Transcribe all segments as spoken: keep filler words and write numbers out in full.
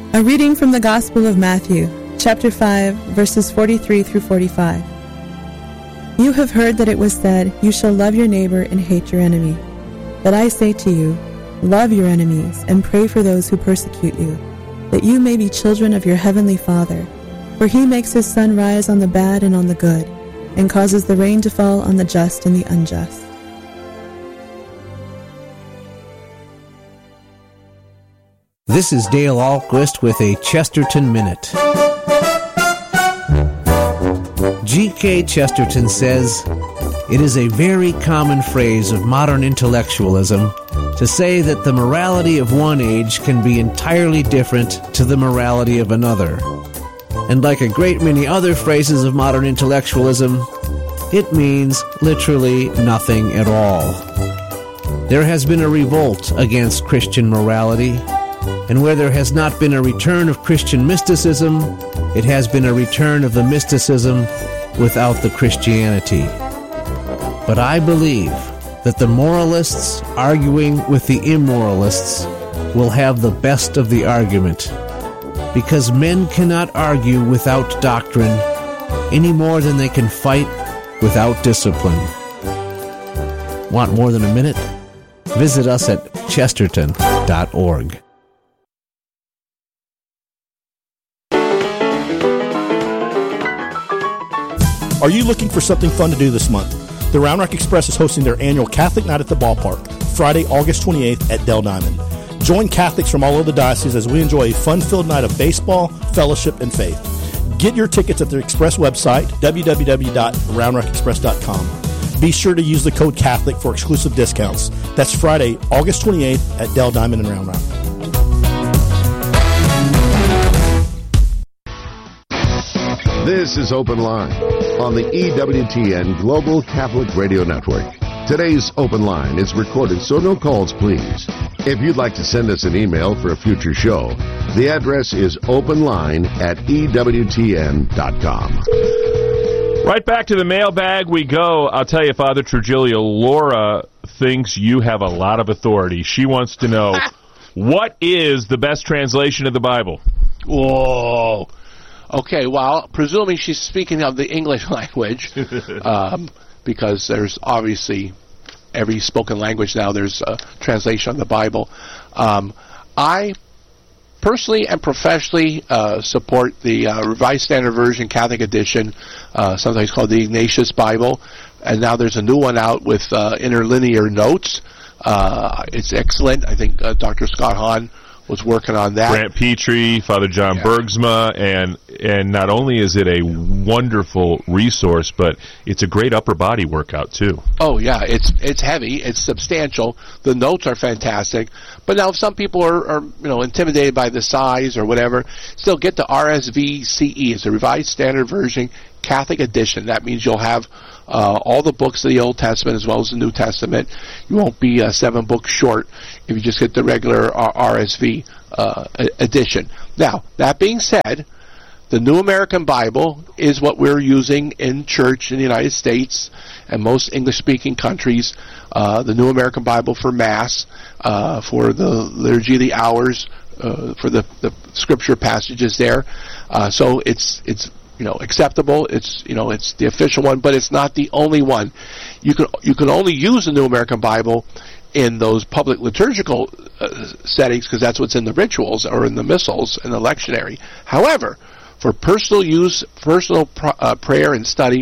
A reading from the Gospel of Matthew, chapter five, verses forty-three through forty-five. You have heard that it was said, "You shall love your neighbor and hate your enemy." But I say to you, love your enemies and pray for those who persecute you, that you may be children of your heavenly Father. For he makes his sun rise on the bad and on the good, and causes the rain to fall on the just and the unjust. This is Dale Ahlquist with a Chesterton Minute. G K Chesterton says, "It is a very common phrase of modern intellectualism to say that the morality of one age can be entirely different to the morality of another. And like a great many other phrases of modern intellectualism, it means literally nothing at all. There has been a revolt against Christian morality, and where there has not been a return of Christian mysticism, it has been a return of the mysticism without the Christianity. But I believe that the moralists arguing with the immoralists will have the best of the argument, because men cannot argue without doctrine any more than they can fight without discipline." Want more than a minute? Visit us at chesterton dot org. Are you looking for something fun to do this month? The Round Rock Express is hosting their annual Catholic Night at the Ballpark, Friday, August twenty-eighth at Dell Diamond. Join Catholics from all over the diocese as we enjoy a fun-filled night of baseball, fellowship, and faith. Get your tickets at the Express website, w w w dot round rock express dot com. Be sure to use the code Catholic for exclusive discounts. That's Friday, August twenty-eighth at Dell Diamond in Round Rock. This is Open Line on the E W T N Global Catholic Radio Network. Today's Open Line is recorded, so no calls, please. If you'd like to send us an email for a future show, the address is openline at e w t n dot com. Right back to the mailbag we go. I'll tell you, Father Trujillo, Laura thinks you have a lot of authority. She wants to know, what is the best translation of the Bible? Whoa. Okay, well, presuming she's speaking of the English language, um, because there's obviously every spoken language now, there's a translation of the Bible. Um, I personally and professionally uh, support the uh, Revised Standard Version Catholic Edition, uh, sometimes called the Ignatius Bible, and now there's a new one out with uh, interlinear notes. Uh, it's excellent. I think uh, Doctor Scott Hahn was working on that. Grant Petrie, Father John yeah. Bergsma, and and not only is it a wonderful resource, but it's a great upper body workout too. Oh yeah, it's it's heavy, it's substantial. The notes are fantastic. But now, if some people are, are you know intimidated by the size or whatever, still get the R S V C E. It's a Revised Standard Version Catholic Edition. That means you'll have uh, all the books of the Old Testament as well as the New Testament. You won't be uh, seven books short if you just get the regular R S V uh, edition. Now, that being said, the New American Bible is what we're using in church in the United States and most English-speaking countries. Uh, the New American Bible for Mass, uh, for the Liturgy of the Hours, uh, for the, the scripture passages there. Uh, so it's it's you know acceptable. It's you know it's the official one, but it's not the only one. You can you can only use the New American Bible in those public liturgical uh, settings because that's what's in the rituals or in the missals and the lectionary. However, for personal use, personal pr- uh, prayer and study,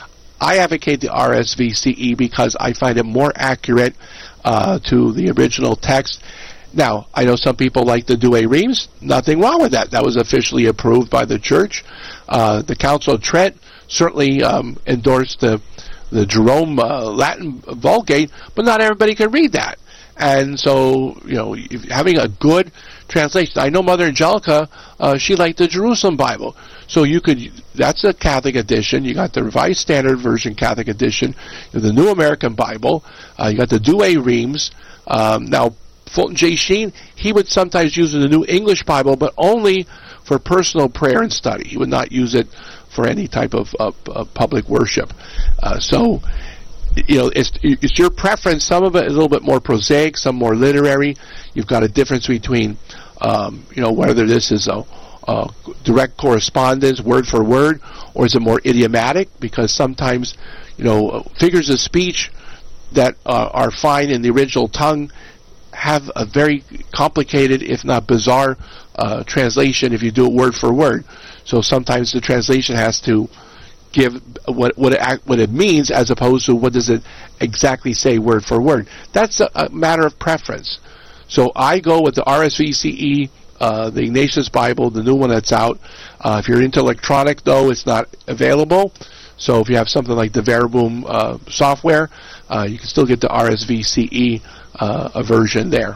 I advocate the R S V C E because I find it more accurate uh, to the original text. Now, I know some people like the Douay Rheims. Nothing wrong with that. That was officially approved by the Church. Uh, the Council of Trent certainly um, endorsed the the Jerome uh, Latin Vulgate, but not everybody can read that. And so, you know, if having a good translation. I know Mother Angelica, uh, she liked the Jerusalem Bible. So you could, that's a Catholic edition. You got the Revised Standard Version Catholic edition, the New American Bible. Uh, you got the Douay Rheims. Um, now, Fulton J. Sheen, he would sometimes use the New English Bible, but only for personal prayer and study. He would not use it for any type of, of, of public worship. Uh, so, you know, it's, it's your preference. Some of it is a little bit more prosaic, some more literary. You've got a difference between um, you know, whether this is a, a direct correspondence, word for word, or is it more idiomatic? Because sometimes, you know, figures of speech that uh, are fine in the original tongue have a very complicated, if not bizarre, uh, translation if you do it word for word. So sometimes the translation has to give what what it, what it means as opposed to what does it exactly say word for word. That's a, a matter of preference. So I go with the R S V C E, uh, the Ignatius Bible, the new one that's out. Uh, if you're into electronic, though, it's not available. So if you have something like the Verboom uh, software, uh, you can still get the R S V C E uh, a version there.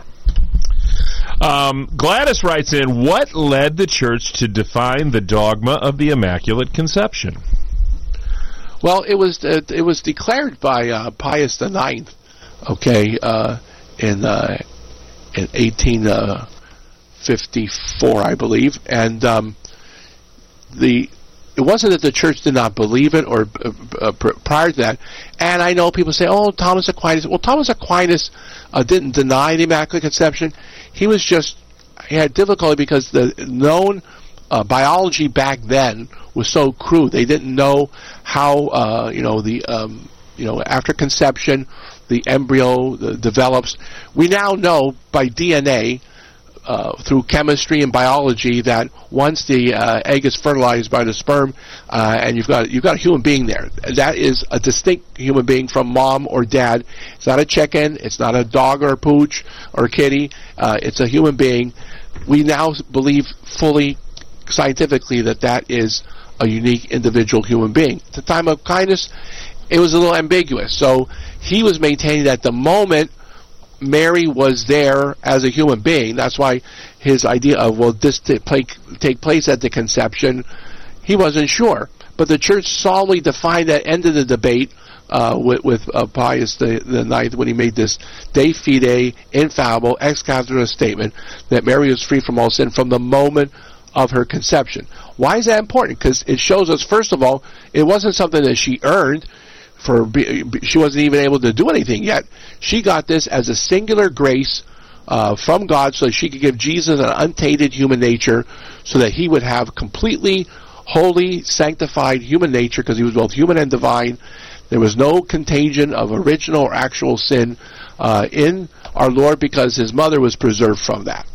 Um, Gladys writes in, what led the church to define the dogma of the Immaculate Conception? Well, it was uh, it was declared by uh, Pius the Ninth, okay, uh, in uh, in eighteen fifty-four, I believe, and um, the it wasn't that the church did not believe it or uh, uh, prior to that. And I know people say, "Oh, Thomas Aquinas." Well, Thomas Aquinas uh, didn't deny the Immaculate Conception. He was just he had difficulty because the known uh, biology back then was so crude. They didn't know how uh, you know the um, you know after conception the embryo uh, develops. We now know by D N A. Uh, through chemistry and biology, that once the uh, egg is fertilized by the sperm, uh, and you've got you've got a human being there, that is a distinct human being from mom or dad. It's not a chicken. It's not a dog or a pooch or a kitty. Uh, it's a human being. We now believe fully, scientifically, that that is a unique individual human being. At the time of Aquinas, it was a little ambiguous. So he was maintaining that the moment Mary was there as a human being. That's why his idea of, well, this t- take, take place at the conception, he wasn't sure. But the church solemnly defined that end of the debate uh, with, with uh, Pius the, the Ninth when he made this de fide, infallible, ex cathedra statement that Mary was free from all sin from the moment of her conception. Why is that important? Because it shows us, first of all, it wasn't something that she earned. For she wasn't even able to do anything yet. She got this as a singular grace uh, from God, so that she could give Jesus an untainted human nature, so that he would have completely holy, sanctified human nature, because he was both human and divine. There was no contagion of original or actual sin uh, in our Lord, because his mother was preserved from that.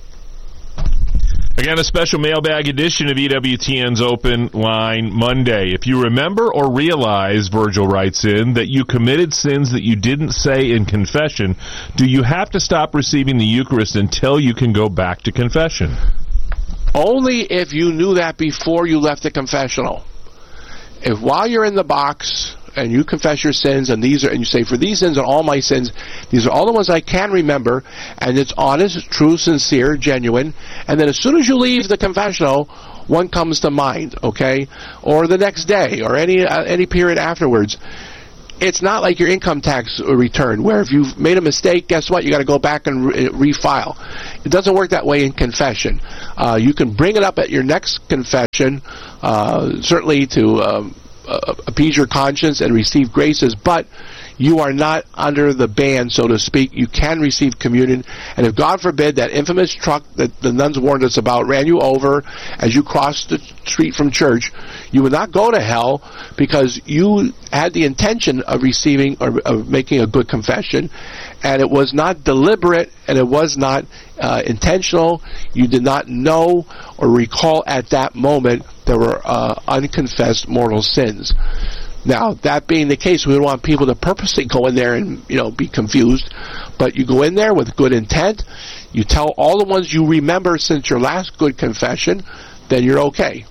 Again, a special mailbag edition of E W T N's Open Line Monday. If you remember or realize, Virgil writes in, that you committed sins that you didn't say in confession, do you have to stop receiving the Eucharist until you can go back to confession? Only if you knew that before you left the confessional. If while you're in the box and you confess your sins, and these are, and you say, for these sins are all my sins, these are all the ones I can remember, and it's honest, true, sincere, genuine, and then as soon as you leave the confessional, one comes to mind, okay? Or the next day, or any uh, any period afterwards. It's not like your income tax return, where if you've made a mistake, guess what? You got to go back and re- refile. It doesn't work that way in confession. Uh, you can bring it up at your next confession, uh, certainly to Um, Uh, appease your conscience and receive graces, but you are not under the ban, so to speak. You can receive communion, and if God forbid that infamous truck that the nuns warned us about ran you over as you crossed the street from church, you would not go to hell, because you had the intention of receiving or of making a good confession, and it was not deliberate, and it was not uh, intentional. You did not know or recall at that moment there were uh, unconfessed mortal sins. Now, that being the case, we don't want people to purposely go in there and, you know, be confused. But you go in there with good intent. You tell all the ones you remember since your last good confession, then you're okay.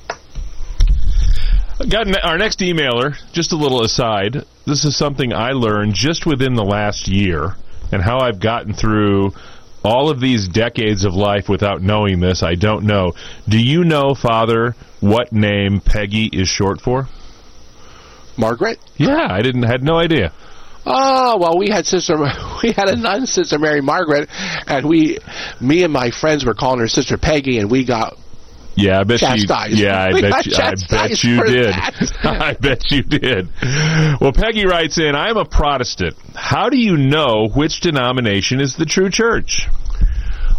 Got our next emailer, just a little aside. This is something I learned just within the last year, and how I've gotten through all of these decades of life without knowing this, I don't know. Do you know, Father, what name Peggy is short for? Margaret? Yeah, I didn't had no idea. Oh, well, we had sister, we had a nun, Sister Mary Margaret, and we, me and my friends were calling her Sister Peggy, and we got Yeah, I bet chastised. you. Yeah, I we bet you. I bet you did. I bet you did. Well, Peggy writes in, I am a Protestant. How do you know which denomination is the true church?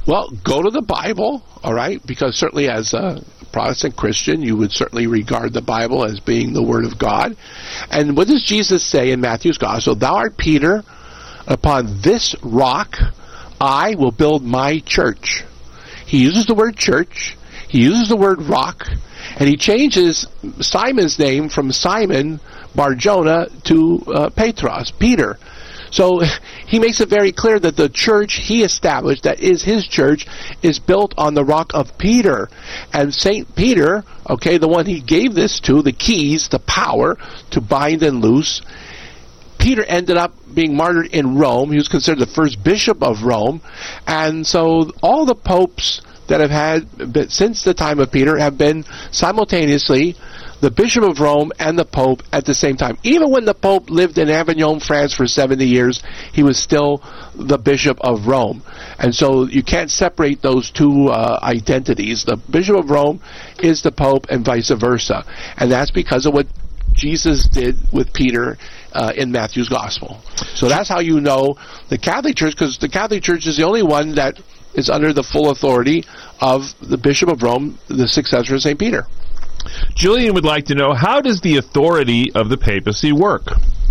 Well, go to the Bible, all right, because certainly as a Protestant Christian, you would certainly regard the Bible as being the Word of God. And what does Jesus say in Matthew's Gospel? Thou art Peter, upon this rock I will build my church. He uses the word church, he uses the word rock, and he changes Simon's name from Simon Bar-Jonah to uh, Petros, Peter. So he makes it very clear that the church he established, that is his church, is built on the rock of Peter. And Saint Peter, okay, the one he gave this to, the keys, the power to bind and loose, Peter ended up being martyred in Rome. He was considered the first bishop of Rome. And so all the popes that have had, been, since the time of Peter, have been simultaneously the Bishop of Rome and the Pope at the same time. Even when the Pope lived in Avignon, France for seventy years, he was still the Bishop of Rome. And so you can't separate those two uh, identities. The Bishop of Rome is the Pope and vice versa. And that's because of what Jesus did with Peter uh, in Matthew's Gospel. So that's how you know the Catholic Church, because the Catholic Church is the only one that is under the full authority of the Bishop of Rome, the successor of Saint Peter. Julian would like to know, how does the authority of the papacy work?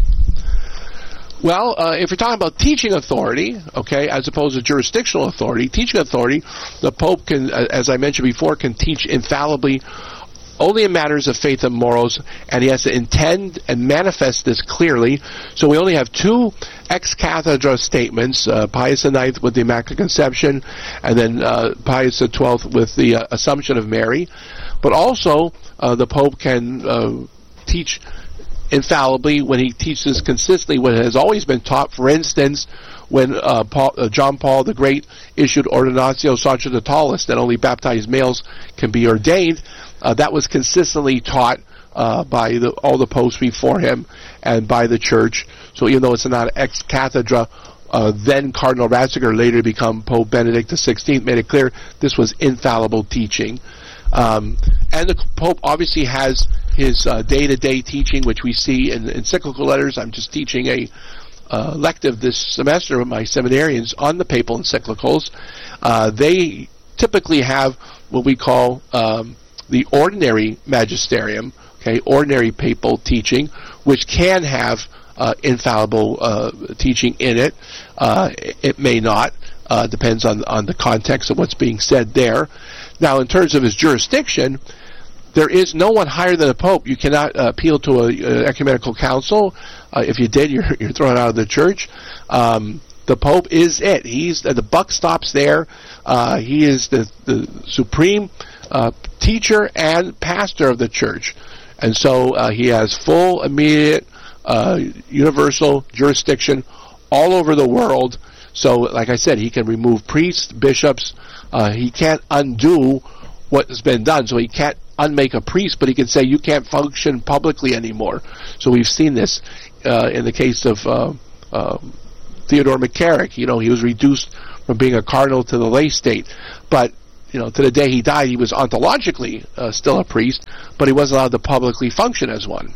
Well, uh, if you're talking about teaching authority, okay, as opposed to jurisdictional authority, teaching authority, the Pope can, uh, as I mentioned before, can teach infallibly only in matters of faith and morals, and he has to intend and manifest this clearly. So we only have two ex cathedra statements, uh, Pius the ninth with the Immaculate Conception, and then uh, Pius the twelfth with the uh, Assumption of Mary. But also, uh, the Pope can uh, teach infallibly when he teaches consistently what has always been taught. For instance, when uh, Paul, uh, John Paul the Great issued Ordinatio Sacerdotales, that only baptized males can be ordained, uh, that was consistently taught uh, by the, all the popes before him and by the Church. So even though it's not ex cathedra, uh, then Cardinal Ratzinger, later to become Pope Benedict the sixteenth, made it clear this was infallible teaching. Um, and the Pope obviously has his uh, day-to-day teaching, which we see in encyclical letters. I'm just teaching a uh, lective this semester with my seminarians on the papal encyclicals. Uh, they typically have what we call um, the ordinary magisterium, okay, ordinary papal teaching, which can have uh, infallible uh, teaching in it. Uh, it may not. Uh, depends on on the context of what's being said there. Now, in terms of his jurisdiction, there is no one higher than a pope. You cannot uh, appeal to an ecumenical council. Uh, if you did, you're you're thrown out of the church. Um, the Pope is it. He's uh, the buck stops there. Uh, he is the the supreme uh, teacher and pastor of the church, and so uh, he has full, immediate, uh, universal jurisdiction all over the world. So, like I said, he can remove priests, bishops. Uh, he can't undo what has been done. So he can't unmake a priest, but he can say you can't function publicly anymore. So we've seen this uh, in the case of uh, uh, Theodore McCarrick. You know, he was reduced from being a cardinal to the lay state. But, you know, to the day he died, he was ontologically uh, still a priest, but he wasn't allowed to publicly function as one.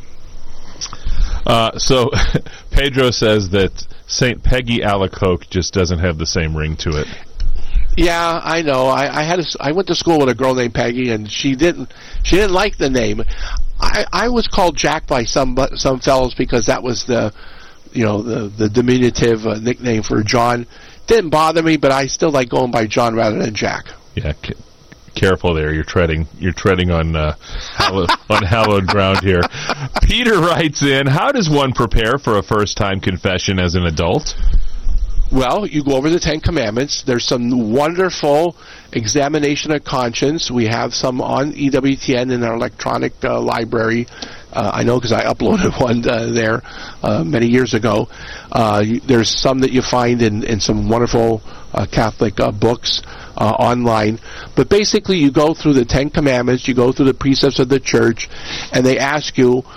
Uh, so Pedro says that Saint Peggy Alacoque just doesn't have the same ring to it. Yeah, I know. I, I had a, I went to school with a girl named Peggy, and she didn't she didn't like the name. I, I was called Jack by some some fellows because that was the you know the the diminutive uh, nickname for John. Didn't bother me, but I still like going by John rather than Jack. Yeah. C- Careful there, you're treading you're treading on uh, hallowed, on hallowed ground here. Peter writes in, how does one prepare for a first-time confession as an adult? Well, you go over the Ten Commandments. There's some wonderful examination of conscience. We have some on E W T N in our electronic uh, library. Uh, I know because I uploaded one uh, there uh, many years ago. Uh, you, there's some that you find in, in some wonderful uh, Catholic uh, books uh, online. But basically, you go through the Ten Commandments, you go through the precepts of the Church, and they ask you,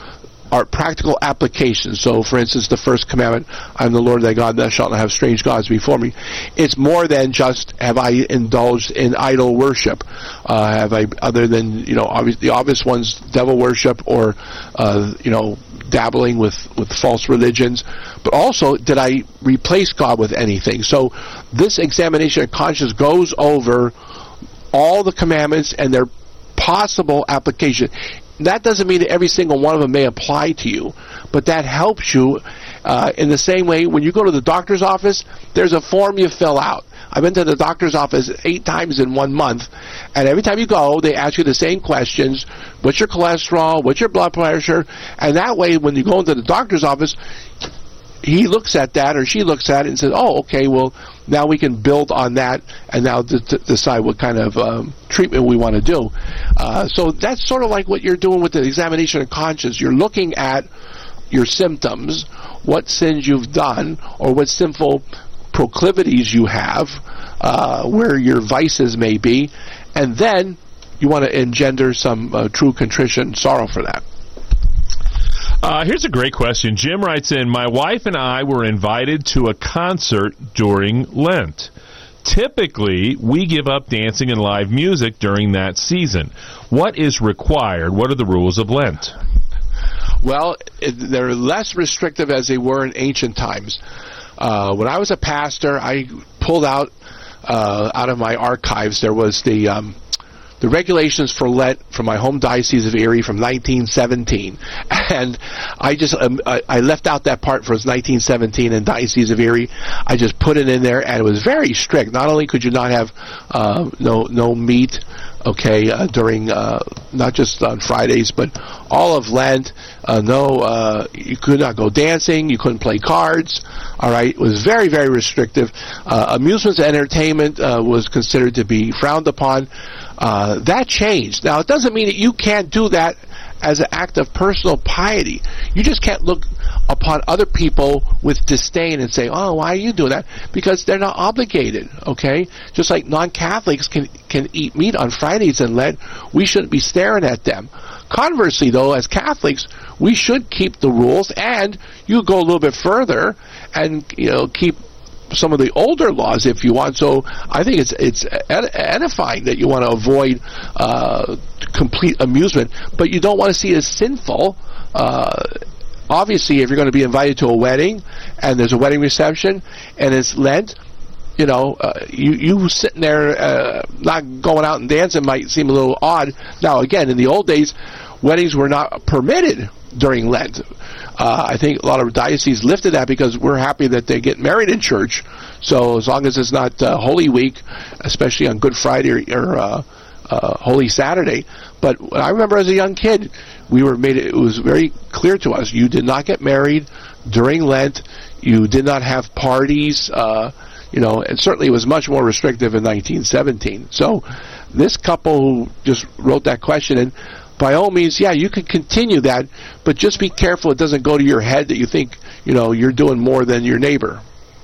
are practical applications. So, for instance, the first commandment, I'm the Lord thy God, thou shalt not have strange gods before me. It's more than just, have I indulged in idol worship? Uh, have I, other than, you know, obvious, the obvious ones, devil worship or, uh, you know, dabbling with, with false religions, but also, did I replace God with anything? So, this examination of conscience goes over all the commandments and their possible application. That doesn't mean that every single one of them may apply to you, but that helps you uh, in the same way when you go to the doctor's office, there's a form you fill out. I've been to the doctor's office eight times in one month, and every time you go, they ask you the same questions. What's your cholesterol? What's your blood pressure? And that way, when you go into the doctor's office, he looks at that or she looks at it and says, oh, okay, well, now we can build on that and now d- d- decide what kind of um, treatment we want to do. Uh, so that's sort of like what you're doing with the examination of conscience. You're looking at your symptoms, what sins you've done, or what sinful proclivities you have, uh, where your vices may be, and then you want to engender some uh, true contrition, sorrow for that. Uh, here's a great question. Jim writes in, my wife and I were invited to a concert during Lent. Typically, we give up dancing and live music during that season. What is required? What are the rules of Lent? Well, it, they're less restrictive as they were in ancient times. Uh, when I was a pastor, I pulled out uh, out of my archives, there was the... Um, the regulations for Lent from my home diocese of Erie from nineteen seventeen, and I just um, I, I left out that part for nineteen seventeen in Diocese of Erie. I just put it in there, and it was very strict. Not only could you not have uh, no no meat, okay, uh, during uh, not just on Fridays, but all of Lent. Uh, no, uh, you could not go dancing. You couldn't play cards. All right, it was very very restrictive. Uh, amusements and entertainment uh, was considered to be frowned upon. Uh, that changed. Now, it doesn't mean that you can't do that as an act of personal piety. You just can't look upon other people with disdain and say, oh, why are you doing that? Because they're not obligated, okay? Just like non-Catholics can, can eat meat on Fridays and Lent, we shouldn't be staring at them. Conversely, though, as Catholics, we should keep the rules, and you go a little bit further and, you know, keep some of the older laws if you want. So I think it's it's edifying that you want to avoid uh, complete amusement, but you don't want to see it as sinful. Uh, obviously, if you're going to be invited to a wedding and there's a wedding reception and it's Lent, you know, uh, you you sitting there uh, not going out and dancing might seem a little odd. Now, again, in the old days, weddings were not permitted during Lent. Uh, I think a lot of dioceses lifted that because we're happy that they get married in church. So as long as it's not uh, Holy Week, especially on Good Friday or, or uh, uh, Holy Saturday. But I remember as a young kid, we were made. It was very clear to us: you did not get married during Lent. You did not have parties. Uh, you know, and certainly it was much more restrictive in nineteen seventeen. So this couple who just wrote that question, and by all means, yeah, you can continue that, but just be careful it doesn't go to your head that you think, you know, you're doing more than your neighbor.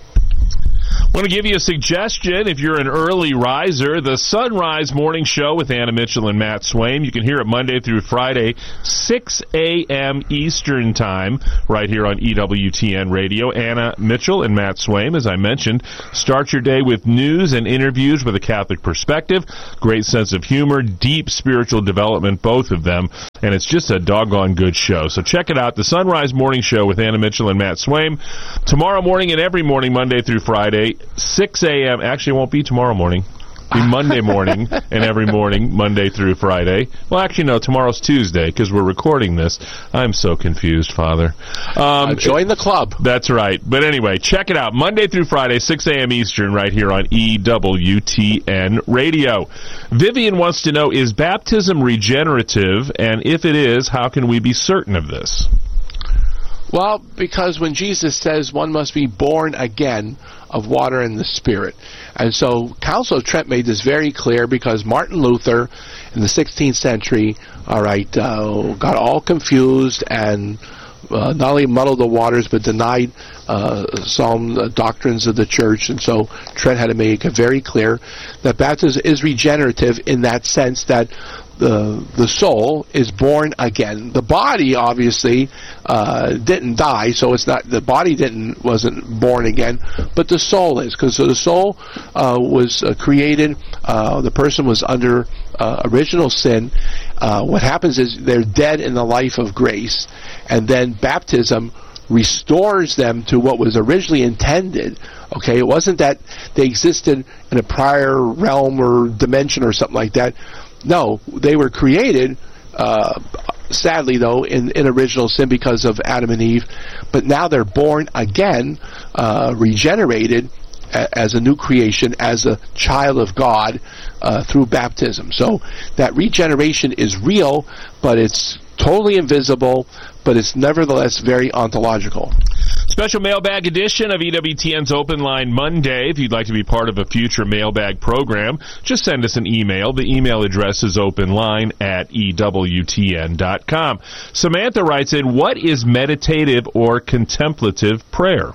I want to give you a suggestion. If you're an early riser, the Sunrise Morning Show with Anna Mitchell and Matt Swaim. You can hear it Monday through Friday, six a.m. Eastern Time, right here on E W T N Radio. Anna Mitchell and Matt Swaim, as I mentioned, start your day with news and interviews with a Catholic perspective, great sense of humor, deep spiritual development, both of them, and it's just a doggone good show. So check it out, the Sunrise Morning Show with Anna Mitchell and Matt Swaim, tomorrow morning and every morning, Monday through Friday, six a.m. Actually, it won't be tomorrow morning. It'll be Monday morning and every morning, Monday through Friday. Well, actually, no, tomorrow's Tuesday because we're recording this. I'm so confused, Father. Um, uh, join the club. That's right. But anyway, check it out. Monday through Friday, six a.m. Eastern, right here on E W T N Radio. Vivian wants to know, is baptism regenerative? And if it is, how can we be certain of this? Well, because when Jesus says one must be born again of water and the Spirit. And so Council of Trent made this very clear because Martin Luther in the sixteenth century, all right, uh, got all confused and uh, not only muddled the waters but denied uh, some uh, doctrines of the church. And so Trent had to make it very clear that baptism is regenerative in that sense that the the soul is born again. The body obviously uh, didn't die, so it's not the body didn't wasn't born again, but the soul is, because so the soul uh, was uh, created. Uh, the person was under uh, original sin. Uh, what happens is they're dead in the life of grace, and then baptism restores them to what was originally intended. Okay, it wasn't that they existed in a prior realm or dimension or something like that. No, they were created, uh, sadly though, in, in original sin because of Adam and Eve, but now they're born again, uh, regenerated a, as a new creation, as a child of God, uh, through baptism. So that regeneration is real, but it's totally invisible, but it's nevertheless very ontological. Special mailbag edition of E W T N's Open Line Monday. If you'd like to be part of a future mailbag program, just send us an email. The email address is openline at E W T N dot com. Samantha writes in, what is meditative or contemplative prayer?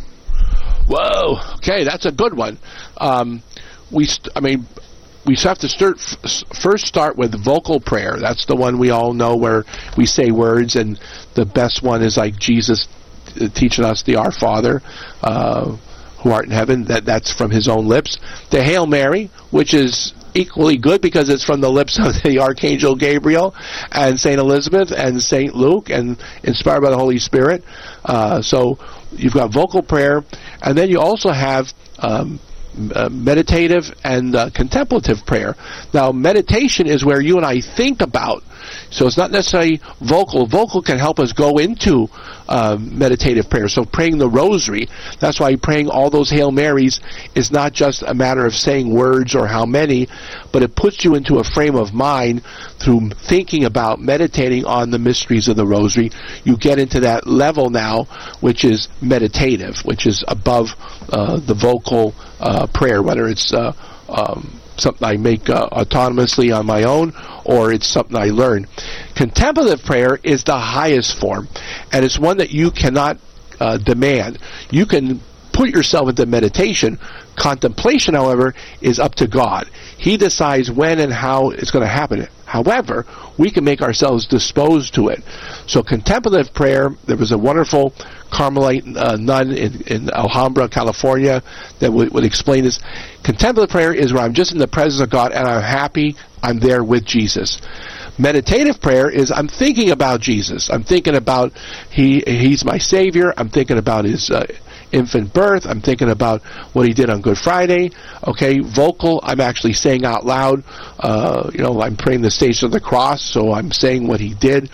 Whoa, okay, that's a good one. Um, we, st- I mean, we have to start f- first start with vocal prayer. That's the one we all know, where we say words, and the best one is like Jesus teaching us the Our Father, uh, who art in heaven. That that's from his own lips. The Hail Mary, which is equally good because it's from the lips of the Archangel Gabriel and Saint Elizabeth and Saint Luke, and inspired by the Holy Spirit. Uh, so you've got vocal prayer, and then you also have um, Uh, meditative and uh, contemplative prayer. Now, meditation is where you and I think about, so it's not necessarily vocal. Vocal can help us go into uh, meditative prayer. So praying the rosary, that's why praying all those Hail Marys is not just a matter of saying words or how many, but it puts you into a frame of mind through thinking about, meditating on the mysteries of the rosary. You get into that level now, which is meditative, which is above uh, the vocal uh, prayer, whether it's uh, um, something I make uh, autonomously on my own, or it's something I learn. Contemplative prayer is the highest form, and it's one that you cannot uh, demand. You can put yourself into meditation. Contemplation, however, is up to God. He decides when and how it's going to happen. However, we can make ourselves disposed to it. So contemplative prayer, there was a wonderful Carmelite uh, nun in, in Alhambra, California, that would, would explain this. Contemplative prayer is where I'm just in the presence of God and I'm happy I'm there with Jesus. Meditative prayer is I'm thinking about Jesus. I'm thinking about he He's my Savior. I'm thinking about His uh, infant birth. I'm thinking about what He did on Good Friday. Okay, vocal, I'm actually saying out loud. Uh, you know, I'm praying the Stations of the Cross, so I'm saying what He did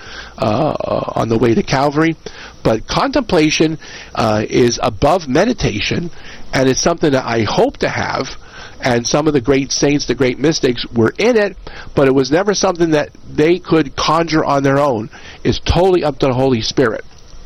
uh, on the way to Calvary. But contemplation uh, is above meditation, and it's something that I hope to have. And some of the great saints, the great mystics, were in it, but it was never something that they could conjure on their own. It's totally up to the Holy Spirit.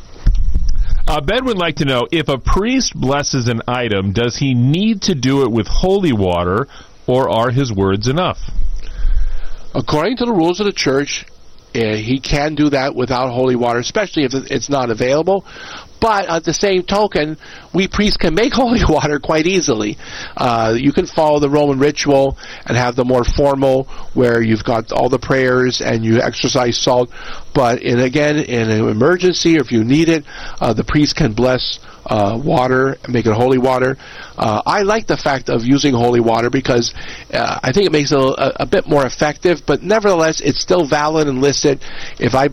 Uh, Ben would like to know, if a priest blesses an item, does he need to do it with holy water, or are his words enough? According to the rules of the church, uh, he can do that without holy water, especially if it's not available. But at the same token, we priests can make holy water quite easily. Uh, you can follow the Roman ritual and have the more formal, where you've got all the prayers and you exercise salt. But in again, in an emergency, or if you need it, uh, the priest can bless uh, water and make it holy water. Uh, I like the fact of using holy water because uh, I think it makes it a, a bit more effective. But nevertheless, it's still valid and listed. If I